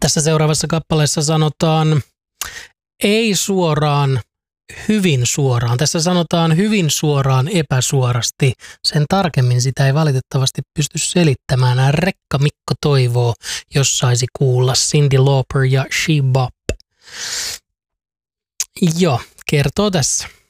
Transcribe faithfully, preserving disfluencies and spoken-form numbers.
Tässä seuraavassa kappaleessa sanotaan ei suoraan, hyvin suoraan. Tässä sanotaan hyvin suoraan epäsuorasti. Sen tarkemmin sitä ei valitettavasti pysty selittämään. Rekka Mikko toivoo, jos saisi kuulla Cyndi Lauper ja She Bop. Joo, kertoo tässä.